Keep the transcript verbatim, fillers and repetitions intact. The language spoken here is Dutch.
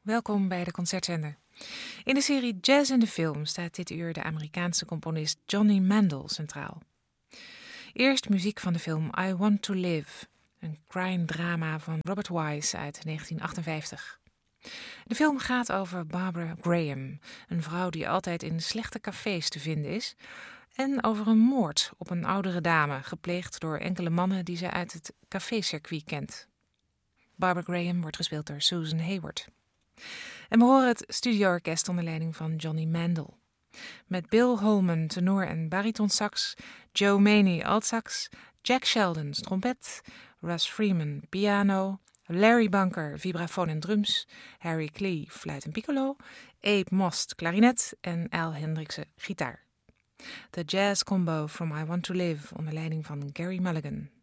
welkom bij de Concertzender. In de serie Jazz in de Film staat dit uur de Amerikaanse componist Johnny Mandel centraal. Eerst muziek van de film I Want to Live, een crime-drama van Robert Wise uit negentien achtenvijftig. De film gaat over Barbara Graham, een vrouw die altijd in slechte cafés te vinden is, en over een moord op een oudere dame, gepleegd door enkele mannen die ze uit het cafécircuit kent. Barbara Graham wordt gespeeld door Susan Hayward. En we horen het studioorkest onder leiding van Johnny Mandel. Met Bill Holman, tenor en baritonsax, Joe Maney, altsax, Jack Sheldon, trompet, Russ Freeman, piano, Larry Bunker, vibrafoon en drums, Harry Klee, fluit en piccolo, Abe Most, klarinet en Al Hendriksen, gitaar. De jazz combo from I Want to Live onder leiding van Gary Mulligan.